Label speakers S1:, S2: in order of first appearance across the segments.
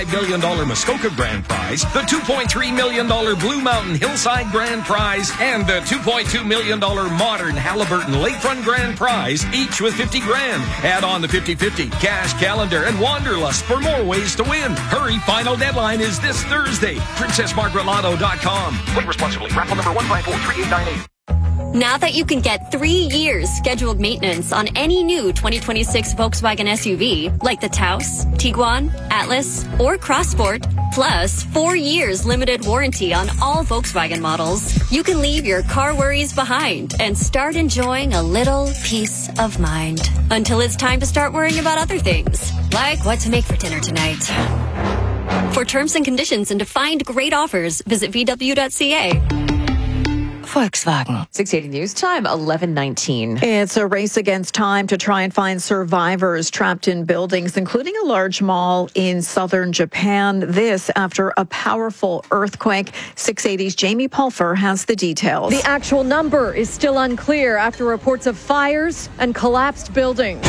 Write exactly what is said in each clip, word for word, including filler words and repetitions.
S1: million dollars Muskoka Grand Prize, the two point three million dollars Blue Mountain Hillside Grand Prize, and the two point two million dollars Modern Halliburton Lakefront Grand Prize, each with fifty grand. Add on the fifty-fifty, cash calendar, and Wanderlust for more ways to win. Hurry, final deadline is this Thursday. princess margaret lotto dot com. Play responsibly. Raffle number one five four three eight nine eight.
S2: Now that you can get three years scheduled maintenance on any new twenty twenty-six Volkswagen S U V, like the Taos, Tiguan, Atlas, or Crossport, plus four years limited warranty on all Volkswagen models, you can leave your car worries behind and start enjoying a little peace of mind. Until it's time to start worrying about other things, like what to make for dinner tonight. For terms and conditions and to find great offers, visit v w dot c a.
S3: Volkswagen.
S4: six eighty News Time, eleven nineteen.
S3: It's a race against time to try and find survivors trapped in buildings, including a large mall in southern Japan. This after a powerful earthquake. six eighty's Jamie Pulfer has the details.
S5: The actual number is still unclear after reports of fires and collapsed buildings.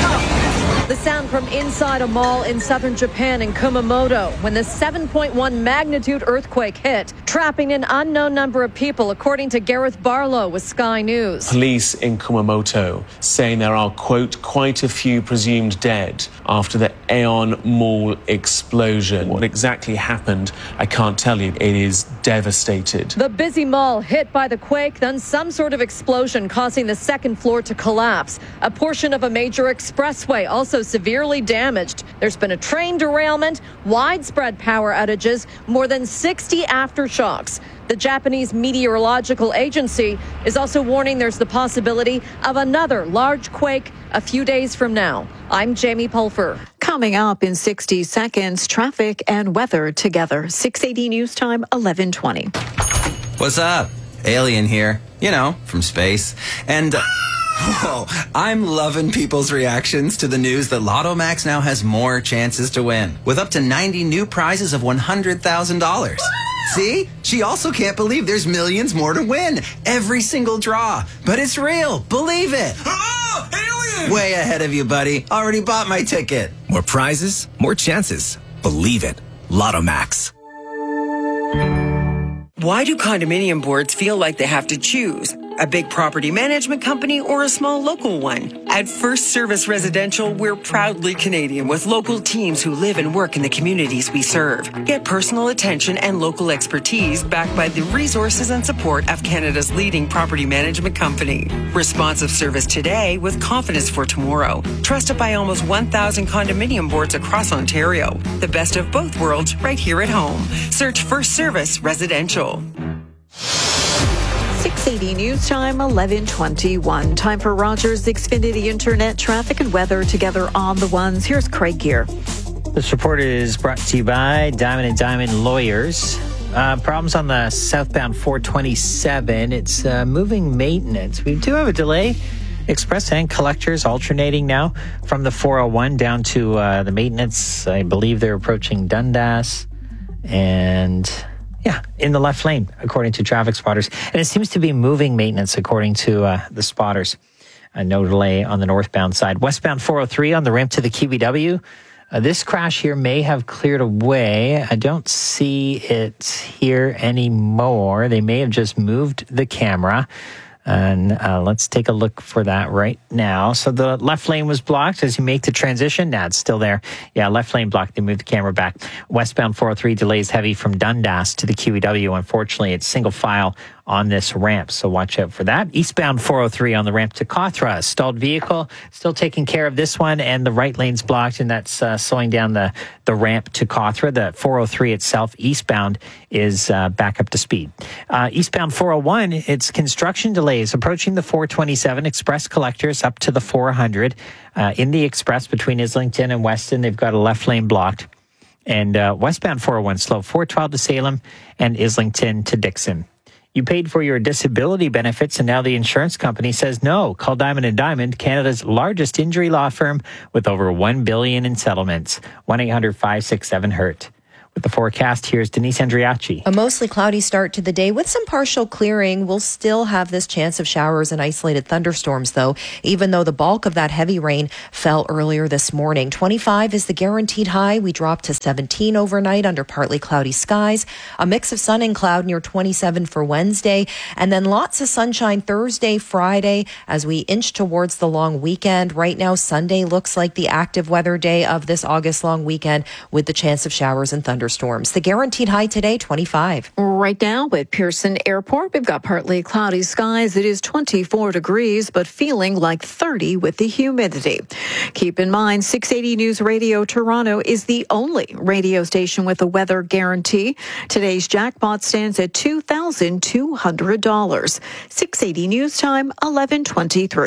S5: The sound from inside a mall in southern Japan in Kumamoto when the seven point one magnitude earthquake hit, trapping an unknown number of people, according to Gareth Barlow with Sky News.
S6: Police in Kumamoto saying there are, quote, quite a few presumed dead after the Aeon Mall explosion. What exactly happened, I can't tell you. It is devastated.
S5: The busy mall hit by the quake, then some sort of explosion causing the second floor to collapse. A portion of a major expressway also severely damaged. There's been a train derailment, widespread power outages, more than sixty aftershocks. The Japanese Meteorological Agency is also warning there's the possibility of another large quake a few days from now. I'm Jamie Pulfer.
S3: Coming up in sixty seconds, traffic and weather together. six eighty News Time, eleven twenty.
S7: What's up? Alien here. You know, from space. And... Uh, Whoa, I'm loving people's reactions to the news that Lotto Max now has more chances to win, with up to ninety new prizes of one hundred thousand dollars. See? She also can't believe there's millions more to win. Every single draw. But it's real. Believe it.
S8: Oh, alien!
S7: Way ahead of you, buddy. Already bought my ticket.
S9: More prizes, more chances. Believe it. Lotto Max.
S10: Why do condominium boards feel like they have to choose? A big property management company or a small local one? At First Service Residential, we're proudly Canadian with local teams who live and work in the communities we serve. Get personal attention and local expertise backed by the resources and support of Canada's leading property management company. Responsive service today with confidence for tomorrow. Trusted by almost one thousand condominium boards across Ontario. The best of both worlds right here at home. Search First Service Residential.
S3: six eighty News Time, eleven twenty-one. Time for Rogers Xfinity Internet traffic and weather together on the ones. Here's Craig Gear.
S11: This report is brought to you by Diamond and Diamond Lawyers. Uh, problems on the southbound four twenty-seven. It's uh, moving maintenance. We do have a delay. Express and collectors alternating now from the four oh one down to uh, the maintenance. I believe they're approaching Dundas. And... yeah, in the left lane, according to traffic spotters. And it seems to be moving maintenance, according to uh, the spotters. Uh, no delay on the northbound side. Westbound four oh three on the ramp to the Q B W. Uh, this crash here may have cleared away. I don't see it here anymore. They may have just moved the camera. And uh, let's take a look for that right now. So the left lane was blocked as you make the transition. Nah, it's still there. Yeah, left lane blocked. They moved the camera back. Westbound four oh three delays heavy from Dundas to the Q E W. Unfortunately, it's single file on this ramp, so watch out for that. Eastbound four oh three on the ramp to Cawthra. Stalled vehicle, still taking care of this one, and the right lane's blocked, and that's uh, slowing down the, the ramp to Cawthra. The four oh three itself, eastbound, is uh, back up to speed. Uh, eastbound four oh one, it's construction delays approaching the four twenty-seven express collectors up to the four hundred. Uh, in the express between Islington and Weston, they've got a left lane blocked. And uh, westbound four oh one slow, four twelve to Salem and Islington to Dixon. You paid for your disability benefits, and now the insurance company says no. Call Diamond and Diamond, Canada's largest injury law firm with over one billion dollars in settlements. one eight hundred five six seven hurt. With the forecast, here's Denise Andriachi.
S8: A mostly cloudy start to the day with some partial clearing. We'll still have this chance of showers and isolated thunderstorms, though, even though the bulk of that heavy rain fell earlier this morning. twenty-five is the guaranteed high. We dropped to seventeen overnight under partly cloudy skies. A mix of sun and cloud near twenty-seven for Wednesday. And then lots of sunshine Thursday, Friday as we inch towards the long weekend. Right now, Sunday looks like the active weather day of this August long weekend with the chance of showers and thunderstorms. Storms. The guaranteed high today, twenty-five.
S3: Right now at Pearson Airport, we've got partly cloudy skies. It is twenty-four degrees, but feeling like thirty with the humidity. Keep in mind, six eighty News Radio Toronto is the only radio station with a weather guarantee. Today's jackpot stands at two thousand two hundred dollars. six eighty News Time, eleven twenty-three.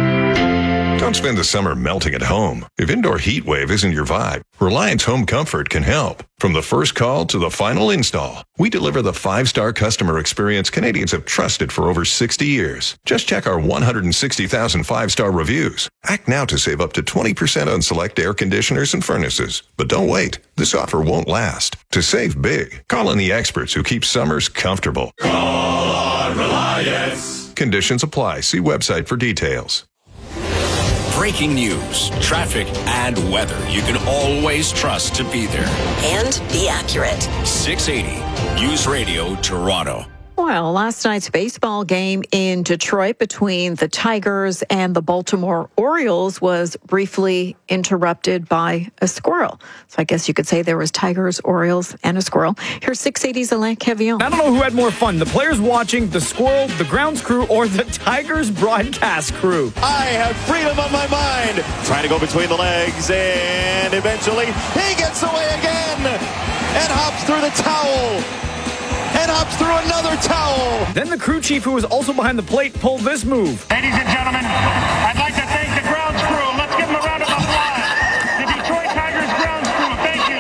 S12: Don't spend the summer melting at home. If indoor heat wave isn't your vibe, Reliance Home Comfort can help. From the first call to the final install, we deliver the five-star customer experience Canadians have trusted for over sixty years. Just check our one hundred sixty thousand five-star reviews. Act now to save up to twenty percent on select air conditioners and furnaces. But don't wait. This offer won't last. To save big, call in the experts who keep summers comfortable.
S13: Call on Reliance.
S12: Conditions apply. See website for details.
S13: Breaking news, traffic, and weather you can always trust to be there.
S14: And be accurate.
S13: six eighty News Radio Toronto.
S3: Well, last night's baseball game in Detroit between the Tigers and the Baltimore Orioles was briefly interrupted by a squirrel. So I guess you could say there was Tigers, Orioles, and a squirrel. Here's six eighty's Alain Kevion.
S15: I don't know who had more fun, the players watching, the squirrel, the grounds crew, or the Tigers broadcast crew.
S16: I have freedom of my mind. Trying to go between the legs, and eventually he gets away again and hops through the towel. And hops through another towel.
S15: Then the crew chief, who was also behind the plate, pulled this move.
S17: Ladies and gentlemen, I'd like to thank the grounds crew. Let's give them a round of applause. The Detroit Tigers grounds crew, thank you.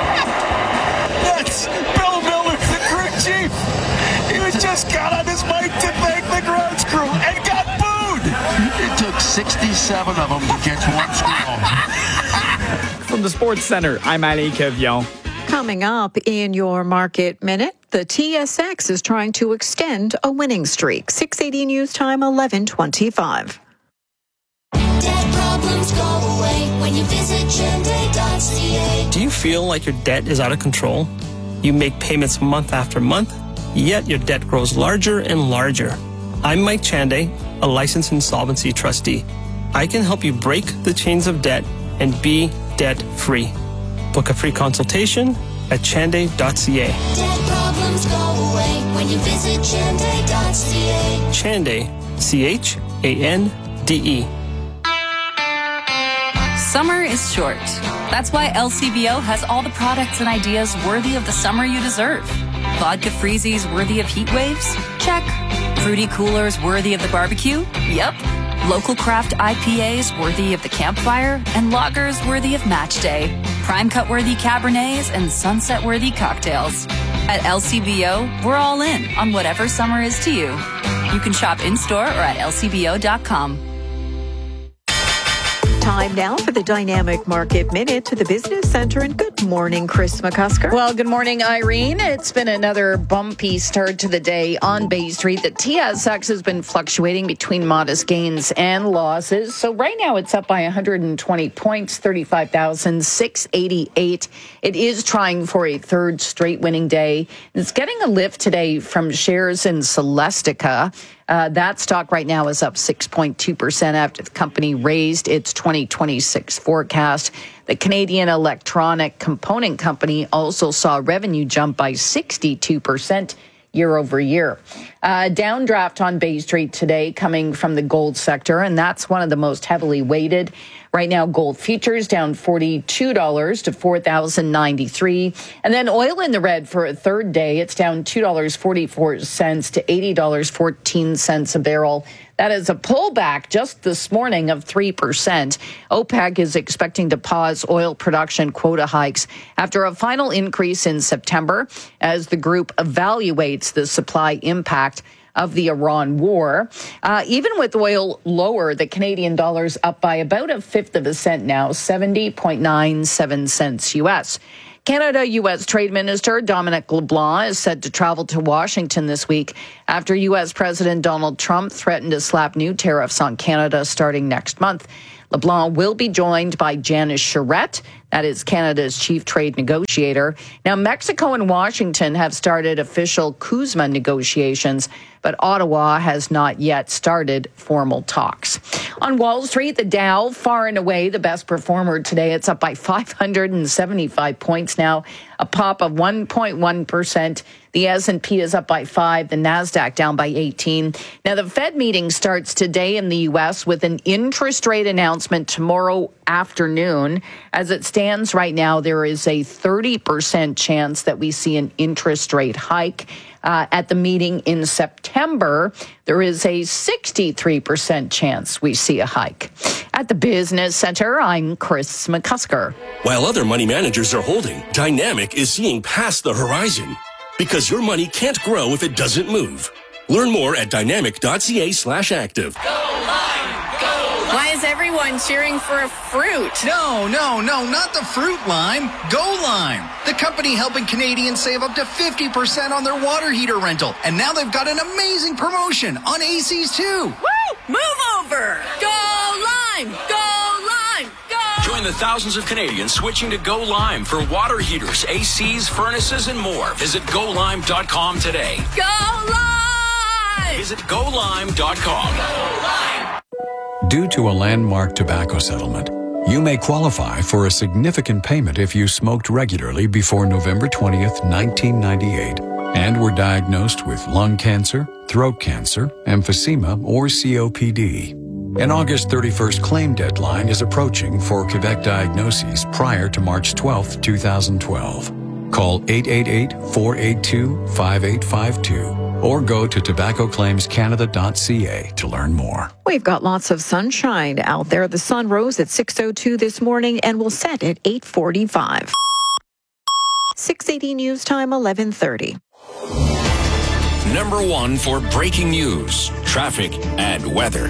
S18: Yes, Bill Miller, the crew chief. He was just got on his mic to thank the grounds crew and got booed.
S19: It took sixty-seven of them to catch one squirrel.
S15: From the Sports Center, I'm Alain Kevion.
S3: Coming up in your Market Minute, the T S X is trying to extend a winning streak. six eighty News Time, eleven twenty-five.
S14: Debt problems go away when you visit Chande dot c a.
S20: Do you feel like your debt is out of control? You make payments month after month, yet your debt grows larger and larger. I'm Mike Chande, a licensed insolvency trustee. I can help you break the chains of debt and be debt-free. Book a free consultation at Chande dot c a.
S14: Debt problems go away when you visit Chande dot c a.
S20: Chande, C H A N D E.
S21: Summer is short. That's why L C B O has all the products and ideas worthy of the summer you deserve. Vodka freezies worthy of heat waves? Check. Fruity coolers worthy of the barbecue? Yep. Local craft I P As worthy of the campfire, and lagers worthy of match day. Prime cut worthy Cabernets and sunset worthy cocktails. At L C B O, we're all in on whatever summer is to you. You can shop in-store or at L C B O dot com.
S3: Time now for the Dynamic Market Minute to the Business Center. And good morning, Chris McCusker.
S22: Well, good morning, Irene. It's been another bumpy start to the day on Bay Street. The T S X has been fluctuating between modest gains and losses. So right now it's up by one hundred twenty points, thirty-five thousand six hundred eighty-eight. It is trying for a third straight winning day. It's getting a lift today from shares in Celestica. Uh, that stock right now is up six point two percent after the company raised its twenty twenty-six forecast. The Canadian Electronic Component Company also saw revenue jump by sixty-two percent year over year. Uh, downdraft on Bay Street today coming from the gold sector, and that's one of the most heavily weighted. Right now, gold futures down forty-two dollars to four thousand ninety-three dollars. And then oil in the red for a third day. It's down two dollars and forty-four cents to eighty dollars and fourteen cents a barrel. That is a pullback just this morning of three percent. OPEC is expecting to pause oil production quota hikes after a final increase in September as the group evaluates the supply impact of the Iran war. Uh, even with oil lower, the Canadian dollar's up by about a fifth of a cent now, seventy point nine seven cents U S. Canada-U S Trade Minister Dominic LeBlanc is set to travel to Washington this week after U S President Donald Trump threatened to slap new tariffs on Canada starting next month. LeBlanc will be joined by Janice Charette, that is Canada's chief trade negotiator. Now, Mexico and Washington have started official CUSMA negotiations, but Ottawa has not yet started formal talks. On Wall Street, the Dow, far and away the best performer today. It's up by five hundred seventy-five points now, a pop of one point one percent. The S and P is up by five, the NASDAQ down by eighteen. Now, the Fed meeting starts today in the U S with an interest rate announcement tomorrow afternoon. As it stands right now, there is a thirty percent chance that we see an interest rate hike. Uh, at the meeting in September, there is a sixty-three percent chance we see a hike. At the Business Center, I'm Chris McCusker.
S13: While other money managers are holding, Dynamic is seeing past the horizon. Because your money can't grow if it doesn't move. Learn more at dynamic.ca slash active.
S1: Why is everyone cheering for a fruit?
S2: No, no, no, not the fruit lime. Go Lime, the company helping Canadians save up to fifty percent on their water heater rental. And now they've got an amazing promotion on A Cs too.
S1: Woo! Move over! Go Lime! Go Lime! Go!
S13: Join the thousands of Canadians switching to Go Lime for water heaters, A Cs, furnaces, and more. Visit go lime dot com today.
S1: Go Lime!
S13: Visit go lime dot com.
S1: Go Lime!
S23: Due to a landmark tobacco settlement, you may qualify for a significant payment if you smoked regularly before November twentieth, nineteen ninety-eight, and were diagnosed with lung cancer, throat cancer, emphysema, or C O P D. An August thirty-first claim deadline is approaching for Quebec diagnoses prior to March twelfth, twenty twelve. Call eight eight eight, four eight two, five eight five two or go to tobacco claims canada dot c a to learn more.
S3: We've got lots of sunshine out there. The sun rose at six oh two this morning and will set at eight forty-five. six eighty News Time, eleven thirty.
S13: Number one for breaking news, traffic, and weather.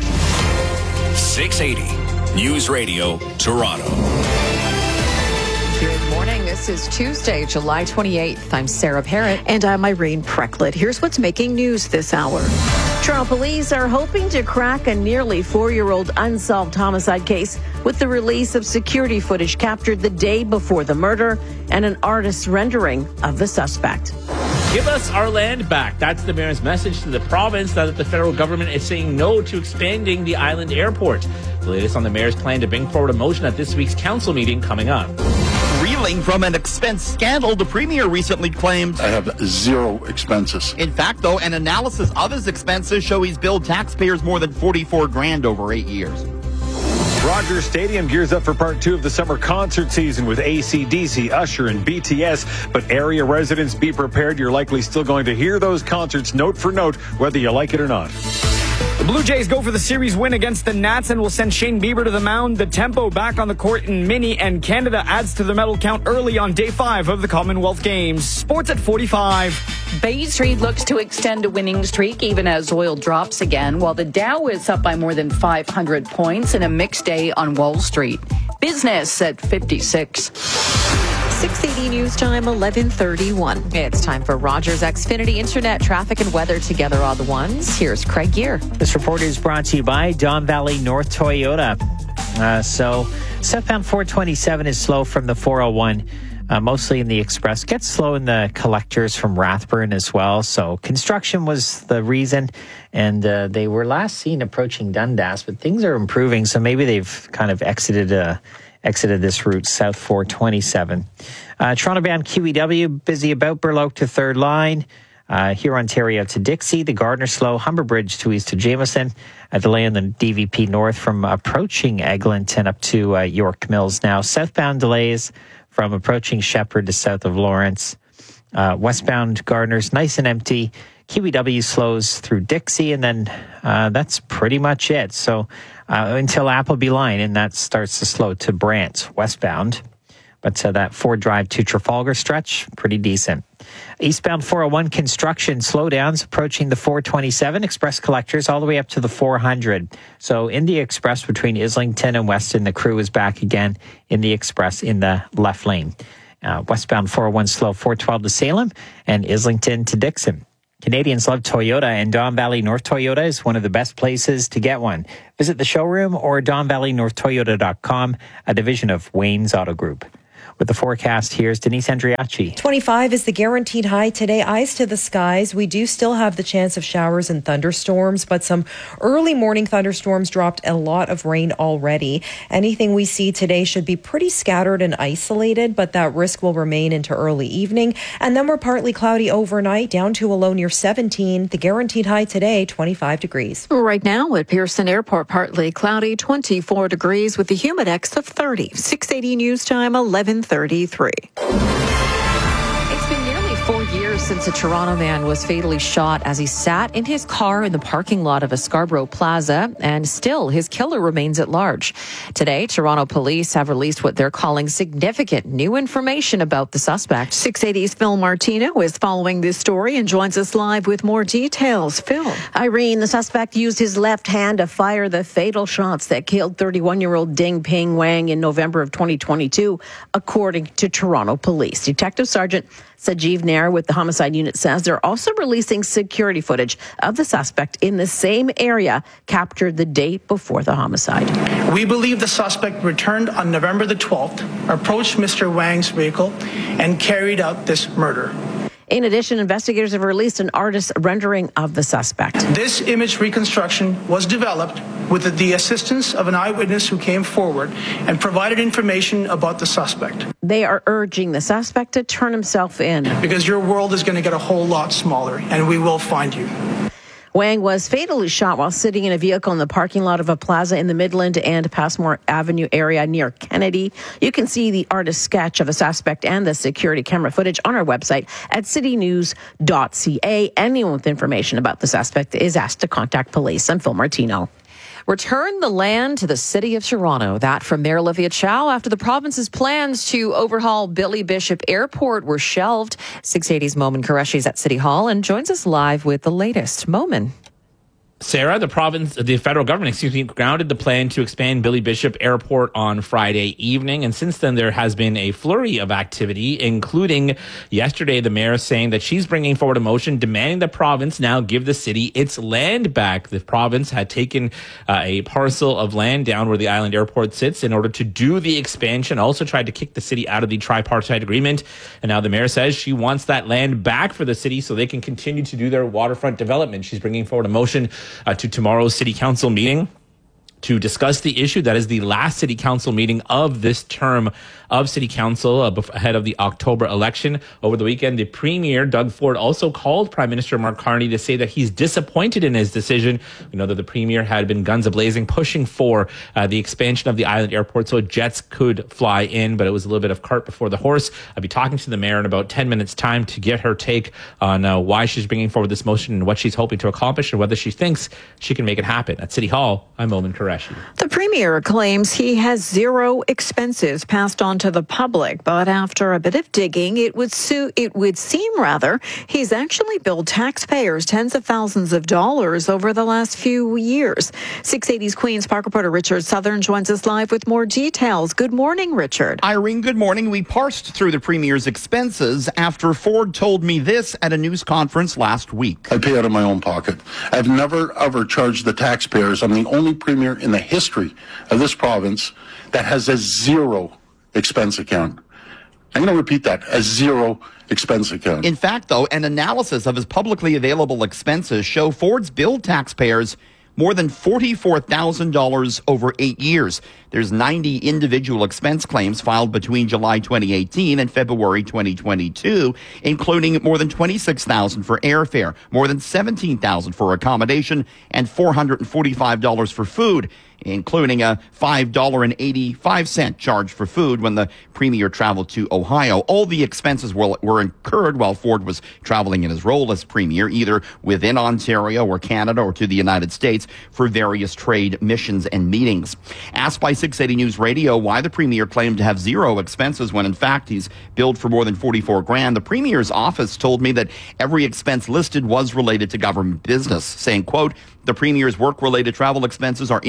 S13: six eighty News Radio, Toronto.
S4: Good morning. This is Tuesday, July twenty-eighth. I'm Sarah Parrott.
S3: And I'm Irene Precklett. Here's what's making news this hour.
S24: Toronto police are hoping to crack a nearly four-year-old unsolved homicide case with the release of security footage captured the day before the murder and an artist's rendering of the suspect.
S25: Give us our land back. That's the mayor's message to the province now that the federal government is saying no to expanding the island airport. The latest on the mayor's plan to bring forward a motion at this week's council meeting coming up.
S26: Reeling from an expense scandal, the premier recently claimed,
S19: I have zero expenses.
S26: In fact, though, an analysis of his expenses show he's billed taxpayers more than forty-four grand over eight years.
S27: Rogers Stadium gears up for part two of the summer concert season with A C D C, Usher, and B T S. But area residents, be prepared. You're likely still going to hear those concerts note for note, whether you like it or not.
S15: The Blue Jays go for the series win against the Nats and will send Shane Bieber to the mound. The tempo back on the court in Mini, and Canada adds to the medal count early on day five of the Commonwealth Games. Sports at forty-five.
S22: Bay Street looks to extend a winning streak even as oil drops again, while the Dow is up by more than five hundred points in a mixed day on Wall Street. Business at fifty-six.
S3: six eighty News Time, eleven thirty-one.
S4: It's time for Rogers Xfinity Internet traffic and weather together on the ones. Here's Craig Gear.
S11: This report is brought to you by Don Valley North Toyota. Uh, so southbound four twenty-seven is slow from the four oh one. Uh, mostly in the express. Gets slow in the collectors from Rathburn as well. So construction was the reason. And uh, they were last seen approaching Dundas, but things are improving. So maybe they've kind of exited uh, exited this route, South four twenty-seven. Uh, Toronto-bound Q E W, busy about Burloak to third line. Uh, here, Ontario to Dixie, the Gardner slow, Humber Bridge to east to Jameson. A delay in the D V P North from approaching Eglinton up to uh, York Mills now. Southbound delays from approaching Shepherd to south of Lawrence. Uh, westbound Gardner's nice and empty. Q E W slows through Dixie, and then uh, that's pretty much it. So uh, until Appleby Line, and that starts to slow to Brant westbound. But uh, that Ford Drive to Trafalgar stretch, pretty decent. Eastbound four oh one construction slowdowns approaching the four twenty-seven express collectors all the way up to the four hundred. So in the express between Islington and Weston, the crew is back again in the express in the left lane. Uh, westbound four oh one slow four twelve to Salem and Islington to Dixon. Canadians love Toyota, and Don Valley North Toyota is one of the best places to get one. Visit the showroom or don valley north toyota dot com, a division of Wayne's Auto Group. With the forecast, here's Denise Andriachi.
S5: twenty-five is the guaranteed high today. Eyes to the skies. We do still have the chance of showers and thunderstorms, but some early morning thunderstorms dropped a lot of rain already. Anything we see today should be pretty scattered and isolated, but that risk will remain into early evening. And then we're partly cloudy overnight, down to a low near seventeen. The guaranteed high today, twenty-five degrees.
S3: Right now at Pearson Airport, partly cloudy, twenty-four degrees with the humidex of thirty. six eighty news time, eleven thirty-three.
S4: It's been nearly four years since a Toronto man was fatally shot as he sat in his car in the parking lot of a Scarborough Plaza, and still his killer remains at large. Today, Toronto police have released what they're calling significant new information about the suspect.
S3: six eighty's Phil Martino is following this story and joins us live with more details. Phil.
S24: Irene, the suspect used his left hand to fire the fatal shots that killed thirty-one-year-old Ding Ping Wang in November of twenty twenty-two, according to Toronto police. Detective Sergeant Sajeev Nair with the homicide unit says they're also releasing security footage of the suspect in the same area captured the day before the homicide.
S6: We believe the suspect returned on November the twelfth, approached Mister Wang's vehicle, and carried out this murder.
S24: In addition, investigators have released an artist's rendering of the suspect.
S6: This image reconstruction was developed with the assistance of an eyewitness who came forward and provided information about the suspect.
S24: They are urging the suspect to turn himself in.
S6: Because your world is going to get a whole lot smaller, and we will find you.
S24: Wang was fatally shot while sitting in a vehicle in the parking lot of a plaza in the Midland and Passmore Avenue area near Kennedy. You can see the artist's sketch of the suspect and the security camera footage on our website at city news dot c a. Anyone with information about the suspect is asked to contact police. I'm Phil Martino.
S4: Return the land to the city of Toronto. That from Mayor Olivia Chow after the province's plans to overhaul Billy Bishop Airport were shelved. six eighty's Momin Qureshi is at City Hall and joins us live with the latest. Momin.
S25: Sarah, the province, the federal government, excuse me, grounded the plan to expand Billy Bishop Airport on Friday evening. And since then, there has been a flurry of activity, including yesterday, the mayor saying that she's bringing forward a motion demanding the province now give the city its land back. The province had taken uh, a parcel of land down where the island airport sits in order to do the expansion, also tried to kick the city out of the tripartite agreement. And now the mayor says she wants that land back for the city so they can continue to do their waterfront development. She's bringing forward a motion Uh, to tomorrow's city council meeting to discuss the issue. That is the last city council meeting of this term of city council uh, bef- ahead of the October election. Over the weekend, the premier, Doug Ford, also called Prime Minister Mark Carney to say that he's disappointed in his decision. We know that the premier had been guns a-blazing, pushing for uh, the expansion of the island airport so jets could fly in, but it was a little bit of cart before the horse. I'll be talking to the mayor in about ten minutes' time to get her take on uh, why she's bringing forward this motion and what she's hoping to accomplish and whether she thinks she can make it happen. At City Hall, I'm Momin Qureshi.
S3: The premier claims he has zero expenses passed on to the public, but after a bit of digging, it would su- it would seem rather he's actually billed taxpayers tens of thousands of dollars over the last few years. six eighty's Queen's Park reporter Richard Southern joins us live with more details. Good morning, Richard.
S26: Irene, good morning. We parsed through the premier's expenses after Ford told me this at a news conference last week.
S7: I pay out of my own pocket. I've never, ever charged the taxpayers. I'm the only premier in the history of this province that has a zero expense account. I'm going to repeat that, a zero expense account.
S26: In fact, though, an analysis of his publicly available expenses show Ford's billed taxpayers more than forty-four thousand dollars over eight years. There's ninety individual expense claims filed between July twenty eighteen and February twenty twenty-two, including more than twenty-six thousand dollars for airfare, more than seventeen thousand dollars for accommodation, and four hundred forty-five dollars for food, including a five dollars and eighty-five cents charge for food when the premier traveled to Ohio. All the expenses were, were incurred while Ford was traveling in his role as premier, either within Ontario or Canada or to the United States for various trade missions and meetings. Asked by six eighty News Radio why the premier claimed to have zero expenses when in fact he's billed for more than forty-four grand, the premier's office told me that every expense listed was related to government business, saying, quote, the premier's work-related travel expenses are independent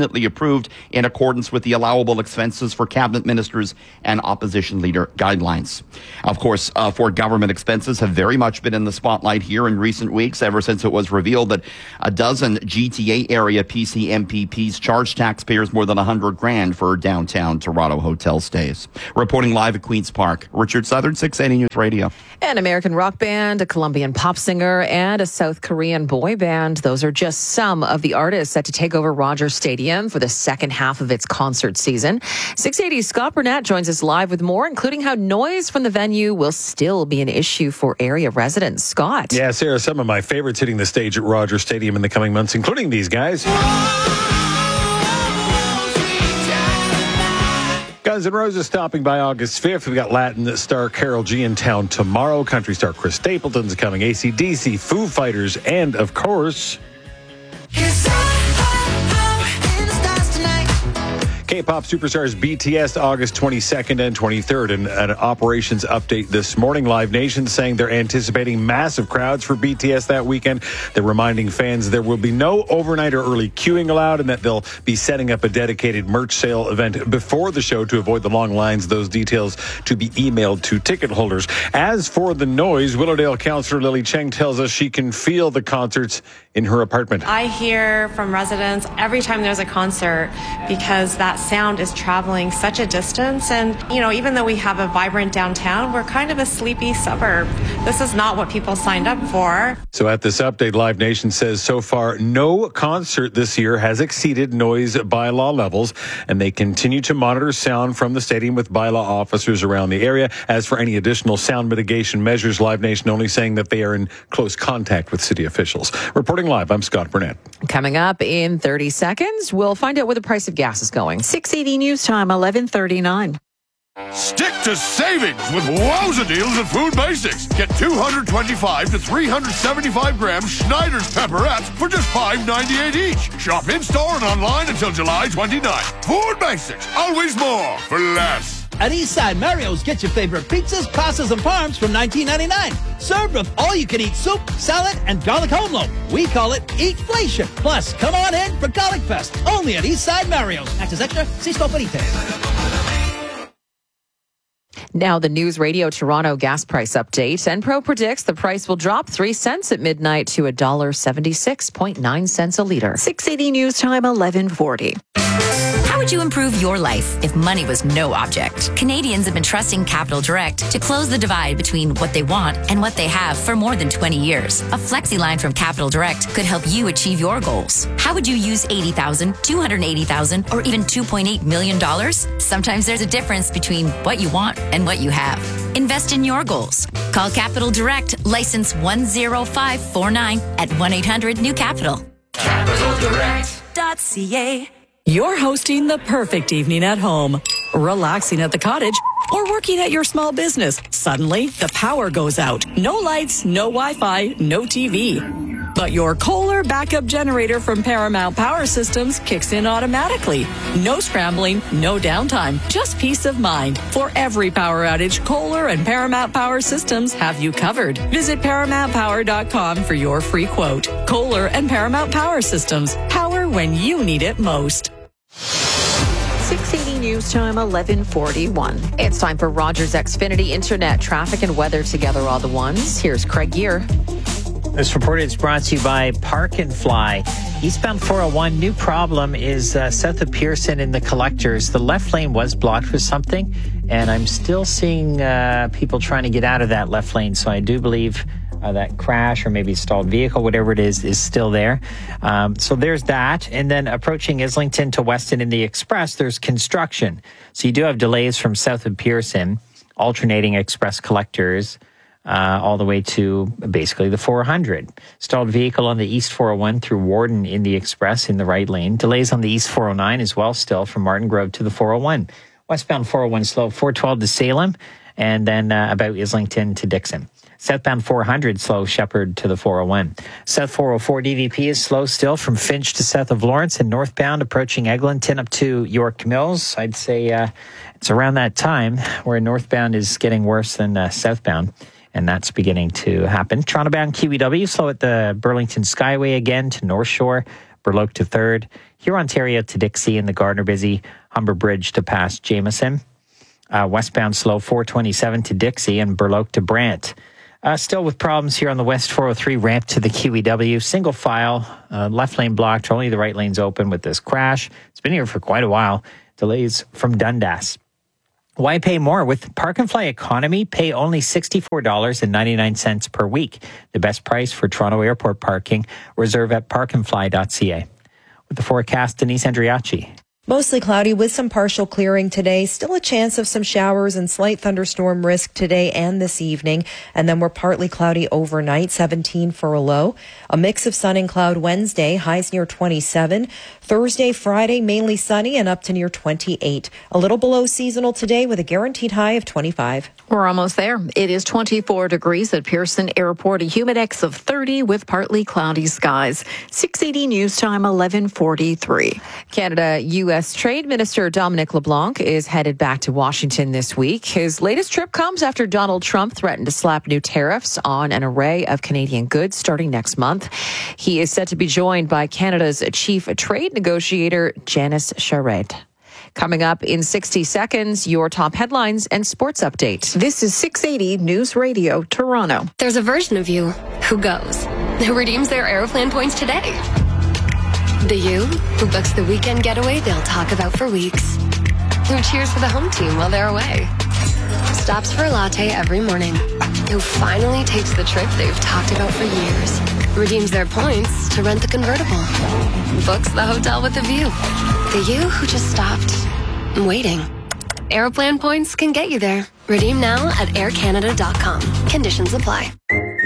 S26: independently approved in accordance with the allowable expenses for cabinet ministers and opposition leader guidelines. Of course, uh, for government expenses have very much been in the spotlight here in recent weeks, ever since it was revealed that a dozen G T A area P C M P Ps charged taxpayers more than one hundred grand for downtown Toronto hotel stays. Reporting live at Queen's Park, Richard Southern, six eighty News Radio.
S4: An American rock band, a Colombian pop singer, and a South Korean boy band. Those are just some of the artists set to take over Rogers Stadium for the second half of its concert season. six eighty's Scott Burnett joins us live with more, including how noise from the venue will still be an issue for area residents. Scott.
S27: Yeah, Sarah, some of my favorites hitting the stage at Rogers Stadium in the coming months, including these guys. Guns N' Roses stopping by August fifth. We've got Latin star Karol G in town tomorrow. Country star Chris Stapleton's coming. A C D C, Foo Fighters, and of course, K-pop superstars B T S August twenty-second and twenty-third. And an operations update this morning. Live Nation saying they're anticipating massive crowds for B T S that weekend. They're reminding fans there will be no overnight or early queuing allowed, and that they'll be setting up a dedicated merch sale event before the show to avoid the long lines. Those details to be emailed to ticket holders. As for the noise, Willowdale councillor Lily Cheng tells us she can feel the concerts in her apartment.
S8: I hear from residents every time there's a concert because that sound is traveling such a distance. And, you know, even though we have a vibrant downtown, we're kind of a sleepy suburb. This is not what people signed up for.
S27: So at this update, Live Nation says so far no concert this year has exceeded noise bylaw levels, and they continue to monitor sound from the stadium with bylaw officers around the area. As for any additional sound mitigation measures, Live Nation only saying that they are in close contact with city officials. Reporting live, I'm Scott Burnett.
S4: Coming up in thirty seconds, we'll find out where the price of gas is going.
S3: six eighty News Time, eleven thirty-nine.
S19: Stick to savings with wowza deals at Food Basics. Get two hundred twenty-five to three hundred seventy-five gram Schneider's pepperettes for just five ninety-eight each. Shop in-store and online until July twenty-ninth. Food Basics, always more for less.
S9: At Eastside Mario's, get your favorite pizzas, pastas, and parms from nineteen ninety-nine. Served with all-you-can-eat soup, salad, and garlic home loaf. We call it Eatflation. Plus, come on in for Garlic Fest. Only at Eastside Mario's. Access extra. See scope for details.
S4: Now, the News Radio Toronto gas price update. Enpro predicts the price will drop three cents at midnight to one dollar seventy-six point nine cents a litre.
S3: six eighty News Time, eleven forty.
S10: How would you improve your life if money was no object? Canadians have been trusting Capital Direct to close the divide between what they want and what they have for more than twenty years. A flexi line from Capital Direct could help you achieve your goals. How would you use eighty thousand dollars, two hundred eighty thousand dollars, or even two point eight million dollars? Sometimes there's a difference between what you want and what you have. Invest in your goals. Call Capital Direct, license one zero five four nine at one eight hundred new capital.
S14: capital direct dot c a.
S1: You're hosting the perfect evening at home, relaxing at the cottage, or working at your small business. Suddenly, the power goes out. No lights, no Wi-Fi, no T V. But your Kohler backup generator from Paramount Power Systems kicks in automatically. No scrambling, no downtime, just peace of mind. For every power outage, Kohler and Paramount Power Systems have you covered. Visit paramount power dot com for your free quote. Kohler and Paramount Power Systems. Power when you need it most.
S3: six eighty News Time, eleven forty-one.
S4: It's time for Rogers Xfinity Internet traffic and weather together all the ones. Here's Craig Gear.
S11: This report is brought to you by Park and Fly. Eastbound four oh one, new problem is uh, south of Pearson in the collectors. The left lane was blocked for something, and I'm still seeing uh, people trying to get out of that left lane. So I do believe uh, that crash or maybe stalled vehicle, whatever it is, is still there. Um, so there's that. And then approaching Islington to Weston in the Express, there's construction. So you do have delays from south of Pearson, alternating express collectors, Uh, all the way to basically the four hundred. Stalled vehicle on the East four oh one through Warden in the Express in the right lane. Delays on the East four oh nine as well still from Martin Grove to the four oh one. Westbound four oh one slow, four twelve to Salem, and then uh, about Islington to Dixon. Southbound four hundred slow, Shepherd to the four oh one. South four oh four D V P is slow still from Finch to south of Lawrence, and northbound approaching Eglinton up to York Mills. I'd say uh, it's around that time where northbound is getting worse than uh, southbound. And that's beginning to happen. Toronto-bound Q E W slow at the Burlington Skyway again to North Shore. Burloak to third. Hurontario to Dixie and the Gardner Busy Humber Bridge to pass Jameson. Uh, westbound slow four twenty-seven to Dixie and Burloak to Brant. Uh, still with problems here on the West four oh three ramp to the Q E W. Single file, uh, left lane blocked, only the right lane's open with this crash. It's been here for quite a while. Delays from Dundas. Why pay more? With Park and Fly Economy, pay only sixty-four dollars and ninety-nine cents per week. The best price for Toronto Airport parking. Reserve at park and fly dot c a. With the forecast, Denise Andriachi.
S5: Mostly cloudy with some partial clearing today. Still a chance of some showers and slight thunderstorm risk today and this evening. And then we're partly cloudy overnight, seventeen for a low. A mix of sun and cloud Wednesday, highs near twenty-seven. Thursday, Friday, mainly sunny and up to near twenty-eight. A little below seasonal today with a guaranteed high of twenty-five.
S3: We're almost there. It is twenty-four degrees at Pearson Airport, a humidex of thirty with partly cloudy skies. six eighty news time, eleven forty-three.
S4: Canada U S Trade Minister Dominic LeBlanc is headed back to Washington this week. His latest trip comes after Donald Trump threatened to slap new tariffs on an array of Canadian goods starting next month. He is set to be joined by Canada's chief trade negotiator, Janice Charest. Coming up in sixty seconds, your top headlines and sports update.
S3: This is six eighty News Radio, Toronto.
S2: There's a version of you who goes, who redeems their Aeroplan points today. The you who books the weekend getaway they'll talk about for weeks. Who cheers for the home team while they're away. Stops for a latte every morning. Who finally takes the trip they've talked about for years. Redeems their points to rent the convertible. Books the hotel with a view. The you who just stopped waiting. Aeroplan points can get you there. Redeem now at air canada dot com. Conditions apply.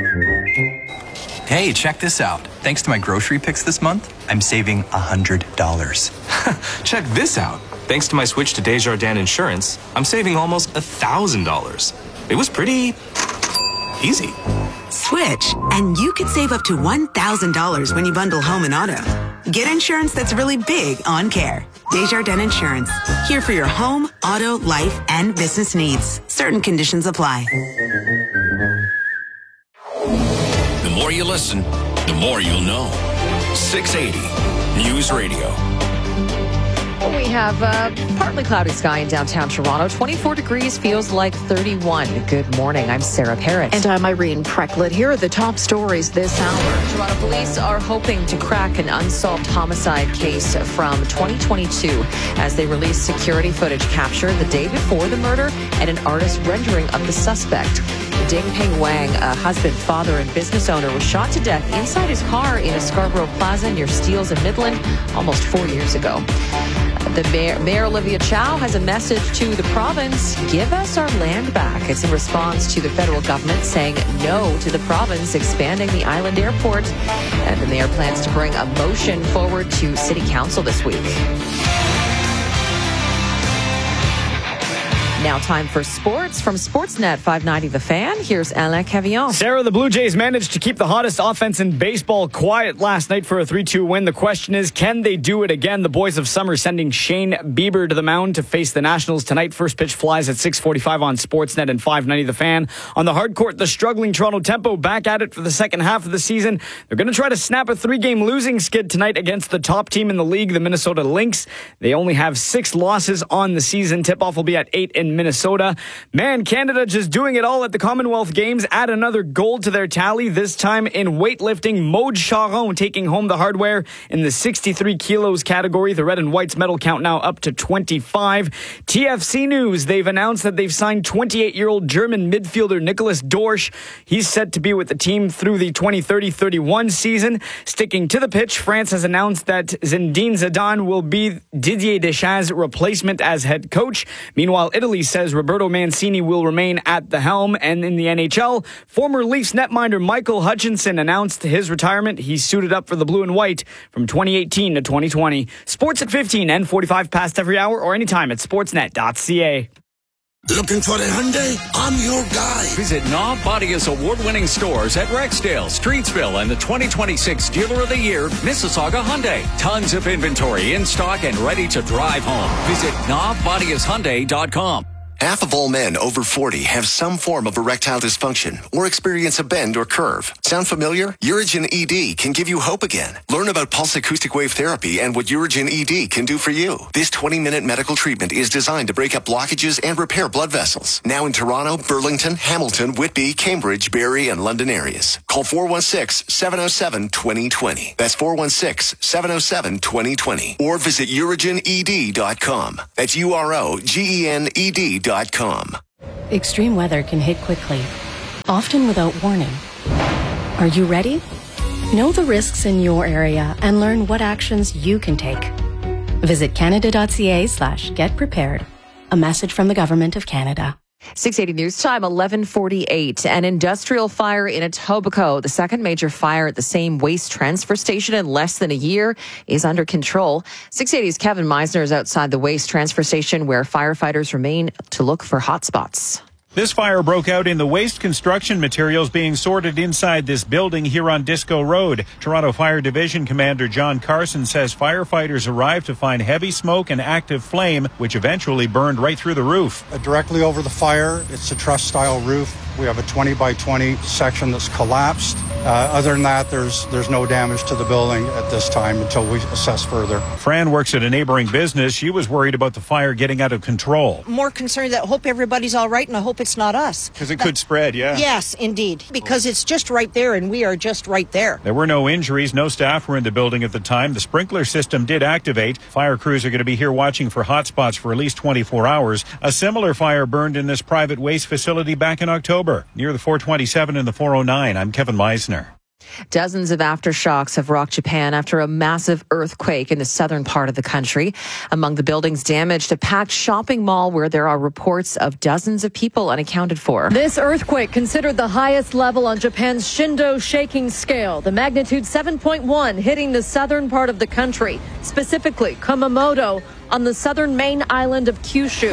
S12: Hey, check this out. Thanks to my grocery picks this month, I'm saving one hundred dollars.
S16: Check this out. Thanks to my switch to Desjardins Insurance, I'm saving almost one thousand dollars. It was pretty easy.
S17: Switch, and you could save up to one thousand dollars when you bundle home and auto. Get insurance that's really big on care. Desjardins Insurance. Here for your home, auto, life, and business needs. Certain conditions apply.
S13: The more you listen, the more you'll know. six eighty News Radio.
S4: We have uh, partly cloudy sky in downtown Toronto. twenty-four degrees, feels like thirty-one. Good morning. I'm Sarah Parrott.
S3: And I'm Irene Precklett. Here are the top stories this hour.
S4: Toronto police are hoping to crack an unsolved homicide case from twenty twenty-two as they release security footage captured the day before the murder and an artist rendering of the suspect. Ding Peng Wang, a husband, father, and business owner, was shot to death inside his car in a Scarborough Plaza near Steeles and Midland almost four years ago. The mayor, Mayor Olivia Chow has a message to the province: give us our land back. It's in response to the federal government saying no to the province expanding the island airport. And the mayor plans to bring a motion forward to City Council this week. Now time for sports from Sportsnet five ninety The Fan. Here's Alain Cavillon.
S15: Sarah, the Blue Jays managed to keep the hottest offense in baseball quiet last night for a three two win. The question is, can they do it again? The boys of summer sending Shane Bieber to the mound to face the Nationals tonight. First pitch flies at six forty-five on Sportsnet and five ninety The Fan. On the hard court, the struggling Toronto Tempo back at it for the second half of the season. They're going to try to snap a three-game losing skid tonight against the top team in the league, the Minnesota Lynx. They only have six losses on the season. Tip-off will be at eight in Minnesota. Man, Canada just doing it all at the Commonwealth Games. Add another gold to their tally, this time in weightlifting. Maude Charon taking home the hardware in the sixty-three kilos category. The red and white's medal count now up to twenty-five. T F C news, they've announced that they've signed twenty-eight-year-old German midfielder Nicholas Dorsch. He's set to be with the team through the twenty thirty thirty-one season. Sticking to the pitch, France has announced that Zinedine Zidane will be Didier Deschamps' replacement as head coach. Meanwhile, Italy says Roberto Mancini will remain at the helm. And in the N H L, former Leafs netminder Michael Hutchinson announced his retirement. He suited up for the blue and white from twenty eighteen to twenty twenty. Sports at fifteen and forty-five past every hour or anytime at sportsnet dot c a.
S18: Looking for a Hyundai? I'm your guy.
S20: Visit Knob Bodia's award-winning stores at Rexdale, Streetsville, and the twenty twenty-six Dealer of the Year, Mississauga Hyundai. Tons of inventory in stock and ready to drive home. Visit knob bodias hyundai dot com.
S6: Half of all men over forty have some form of erectile dysfunction or experience a bend or curve. Sound familiar? Urigen E D can give you hope again. Learn about pulse acoustic wave therapy and what Urigen E D can do for you. This twenty-minute medical treatment is designed to break up blockages and repair blood vessels. Now in Toronto, Burlington, Hamilton, Whitby, Cambridge, Barrie, and London areas. Call four one six, seven oh seven, two oh two oh. That's four one six, seven oh seven, two oh two oh. Or visit urigen e d dot com. That's U R O G E N E D dot com.
S7: Extreme weather can hit quickly, often without warning. Are you ready? Know the risks in your area and learn what actions you can take. Visit canada.ca slash get prepared. A message from the Government of Canada.
S4: six eighty News Time, eleven forty-eight. An industrial fire in Etobicoke, the second major fire at the same waste transfer station in less than a year, is under control. six eighty's Kevin Meisner is outside the waste transfer station where firefighters remain to look for hotspots.
S21: This fire broke out in the waste construction materials being sorted inside this building here on Disco Road. Toronto Fire Division Commander John Carson says firefighters arrived to find heavy smoke and active flame, which eventually burned right through the roof.
S22: Uh, directly over the fire, it's a truss-style roof. We have a twenty by twenty section that's collapsed. Uh, other than that, there's there's no damage to the building at this time until we assess further.
S21: Fran works at a neighboring business. She was worried about the fire getting out of control.
S23: More concerned that I hope everybody's all right, and I hope it's not us.
S21: Because it could spread, yeah.
S23: Yes, indeed. Because it's just right there, and we are just right there.
S21: There were no injuries. No staff were in the building at the time. The sprinkler system did activate. Fire crews are going to be here watching for hotspots for at least twenty-four hours. A similar fire burned in this private waste facility back in October near the four twenty-seven and the four oh nine. I'm Kevin Meisner.
S4: Dozens of aftershocks have rocked Japan after a massive earthquake in the southern part of the country. Among the buildings damaged, a packed shopping mall where there are reports of dozens of people unaccounted for.
S24: This earthquake considered the highest level on Japan's Shindo shaking scale, the magnitude seven point one hitting the southern part of the country, specifically Kumamoto, on the southern main island of Kyushu.